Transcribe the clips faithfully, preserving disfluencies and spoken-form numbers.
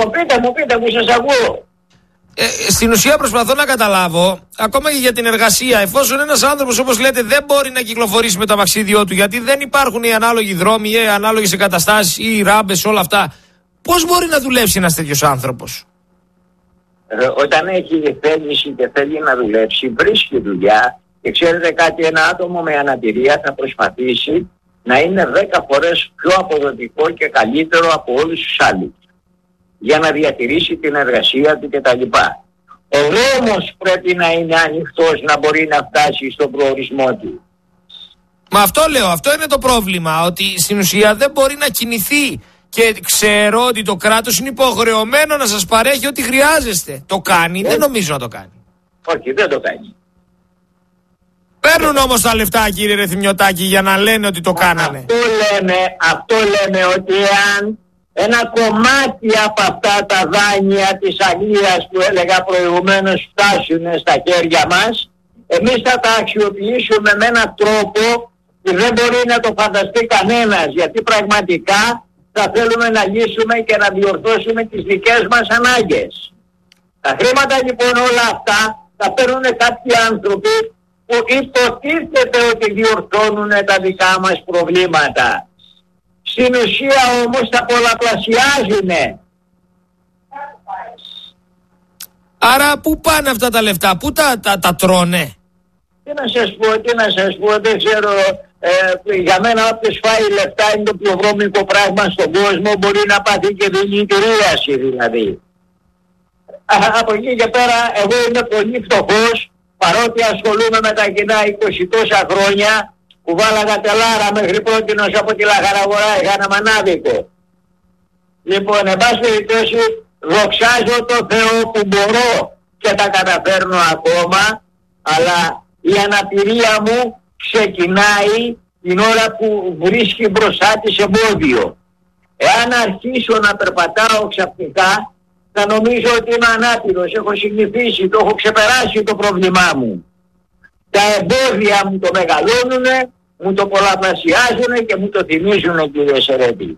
ακούω, πείτε μου, πείτε μου, σας ακούω. Ε, στην ουσία προσπαθώ να καταλάβω, ακόμα και για την εργασία, εφόσον ένας άνθρωπος, όπως λέτε, δεν μπορεί να κυκλοφορήσει με το αμαξίδιό του, γιατί δεν υπάρχουν οι ανάλογοι δρόμοι, οι ανάλογες εγκαταστάσεις ή οι ράμπες, όλα αυτά, πώς μπορεί να δουλέψει ένας τέτοιος άνθρωπος? Ε, όταν έχει θέληση και θέλει να δουλέψει, βρίσκει δουλειά. Και ξέρετε κάτι, ένα άτομο με αναπηρία θα προσπαθήσει να είναι δέκα φορές πιο αποδοτικό και καλύτερο από όλους τους άλλους, για να διατηρήσει την εργασία του κτλ. Ο δρόμος πρέπει να είναι ανοιχτός, να μπορεί να φτάσει στον προορισμό του. Μα αυτό λέω, αυτό είναι το πρόβλημα, ότι στην ουσία δεν μπορεί να κινηθεί. Και ξέρω ότι το κράτος είναι υποχρεωμένο να σας παρέχει ό,τι χρειάζεστε. Το κάνει, δεν νομίζω να το κάνει. Όχι, δεν το κάνει. Παίρνουν όμως τα λεφτά, κύριε Ρεθυμιωτάκη, για να λένε ότι το κάνανε. Αυτό λέμε, αυτό λέμε ότι εάν ένα κομμάτι από αυτά τα δάνεια της Αγγλίας που έλεγα προηγουμένως φτάσουν στα χέρια μας, εμείς θα τα αξιοποιήσουμε με έναν τρόπο που δεν μπορεί να το φανταστεί κανένας, γιατί πραγματικά θα θέλουμε να λύσουμε και να διορθώσουμε τις δικές μας ανάγκες. Τα χρήματα λοιπόν όλα αυτά θα παίρνουν κάποιοι άνθρωποι που υποτίθεται ότι διορθώνουν τα δικά μας προβλήματα. Στην ουσία όμως τα πολλαπλασιάζουνε. Άρα πού πάνε αυτά τα λεφτά, πού τα, τα, τα τρώνε? Τι να σας πω, τι να σας πω, δεν ξέρω. Ε, για μένα όποιος φάει λεφτά είναι το πιο βρώμικο πράγμα στον κόσμο, μπορεί να πάθει και δηλητηρίαση δηλαδή. Α, από εκεί και πέρα εγώ είμαι πολύ φτωχός, παρότι ασχολούμαι με τα κοινά είκοσι τόσα χρόνια, που βάλαγα τελάρα μέχρι πρότινος από τη Λαχαραγορά, είχα ένα μανάδικο. Λοιπόν, εν πάση περιπτώσει, δοξάζω το Θεό που μπορώ και τα καταφέρνω ακόμα, αλλά η αναπηρία μου ξεκινάει την ώρα που βρίσκει μπροστά της εμπόδιο. Εάν αρχίσω να περπατάω ξαφνικά, θα νομίζω ότι είμαι ανάπηρος, έχω συνηθίσει, το έχω ξεπεράσει το πρόβλημά μου. Τα εμπόδια μου το μεγαλώνουνε, μου το πολλαπλασιάζουνε και μου το θυμίζουνε, κύριε Σερέτη.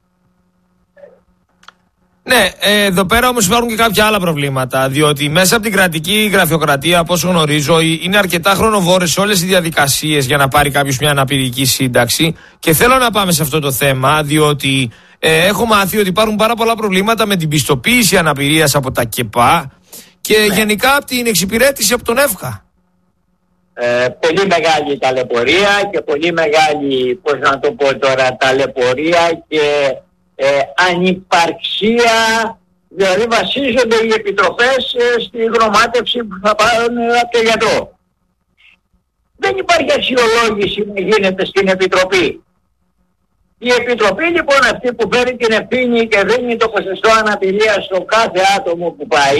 Ναι, ε, εδώ πέρα όμως υπάρχουν και κάποια άλλα προβλήματα, διότι μέσα από την κρατική γραφειοκρατία, από όσο γνωρίζω, είναι αρκετά χρονοβόρες όλες οι διαδικασίες για να πάρει κάποιος μια αναπηρική σύνταξη, και θέλω να πάμε σε αυτό το θέμα, διότι ε, έχω μάθει ότι υπάρχουν πάρα πολλά προβλήματα με την πιστοποίηση αναπηρίας από τα ΚΕΠΑ και ναι, γενικά από την εξυπηρέτηση από τον ΕΦΧΑ. Ε, πολύ μεγάλη ταλαιπωρία και πολύ μεγάλη, πώς να το πω τώρα, ταλαιπωρία και ε, ανυπαρξία, δηλαδή βασίζονται οι επιτροπές ε, στη γνωμάτευση που θα πάρουν ε, από το γιατρό. Δεν υπάρχει αξιολόγηση να γίνεται στην επιτροπή. Η επιτροπή λοιπόν αυτή που φέρει την ευθύνη και δίνει το ποσοστό αναπηρίας στο κάθε άτομο που πάει,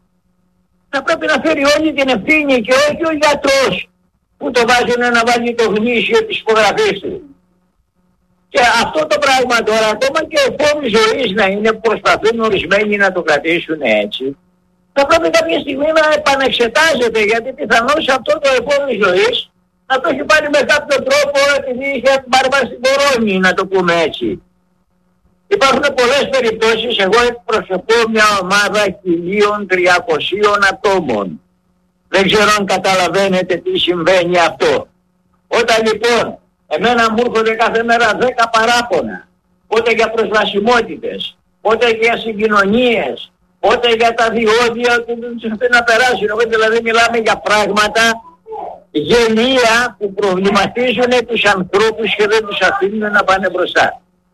θα πρέπει να φέρει όλη την ευθύνη και όχι ο γιατρός που το βάζουν να βάλει το γνήσιο της υπογραφής του. Και αυτό το πράγμα τώρα, ακόμα και ο φόρος ζωής να είναι που προσπαθούν ορισμένοι να το κρατήσουν έτσι, θα πρέπει κάποια στιγμή να επανεξετάζεται, γιατί πιθανώς αυτό το φόρο ζωής να το έχει πάρει με κάποιο τρόπο επειδή είχε μπάρμα στην κορώνη, να το πούμε έτσι. Υπάρχουν πολλές περιπτώσεις, εγώ εκπροσωπώ μια ομάδα χίλια τριακοσίων ατόμων. Δεν ξέρω αν καταλαβαίνετε τι συμβαίνει αυτό. Όταν λοιπόν εμένα μου έρχονται κάθε μέρα δέκα παράπονα, πότε για προσβασιμότητες, πότε για συγκοινωνίες, πότε για τα διόδια που δεν τους αφήνουν να περάσουν. Δηλαδή μιλάμε για πράγματα γελία που προβληματίζουν τους ανθρώπους και δεν τους αφήνουν να πάνε μπροστά.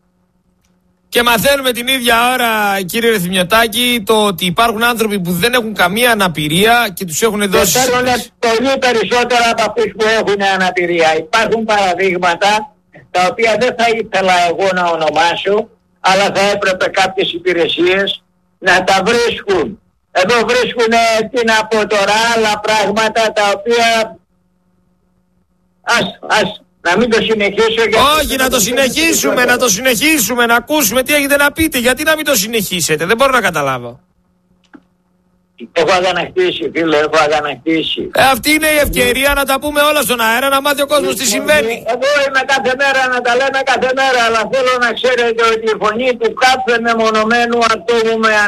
Και μαθαίνουμε την ίδια ώρα, κύριε Ρεθυμιωτάκη, το ότι υπάρχουν άνθρωποι που δεν έχουν καμία αναπηρία και τους έχουν δώσει... Και θέλουν πολύ περισσότερα από αυτούς που έχουν αναπηρία. Υπάρχουν παραδείγματα τα οποία δεν θα ήθελα εγώ να ονομάσω, αλλά θα έπρεπε κάποιες υπηρεσίες να τα βρίσκουν. Εδώ βρίσκουν, τι να πω τώρα, άλλα πράγματα τα οποία... Ας, ας, να μην το συνεχίσω. Όχι, να το συνεχίσουμε, να το συνεχίσουμε, να ακούσουμε τι έχετε να πείτε. Γιατί να μην το συνεχίσετε, δεν μπορώ να καταλάβω. Έχω αγανακτήσει, φίλε, έχω αγανακτήσει. Ε, αυτή είναι η ευκαιρία να τα πούμε όλα στον αέρα, να μάθει ο κόσμος τι συμβαίνει. Εγώ είμαι κάθε μέρα να τα λέμε κάθε μέρα, αλλά θέλω να ξέρετε ότι η φωνή του κάθε μεμονωμένου ατόμου με